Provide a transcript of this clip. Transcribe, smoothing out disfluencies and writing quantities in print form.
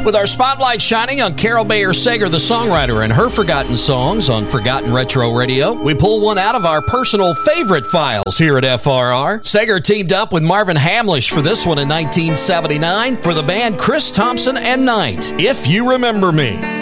With our spotlight shining on Carol Bayer Sager, the songwriter, and her forgotten songs on Forgotten Retro Radio, we pull one out of our personal favorite files here at FRR. Sager teamed up with Marvin Hamlish for this one in 1979 for the band Chris Thompson and Knight, If You Remember Me.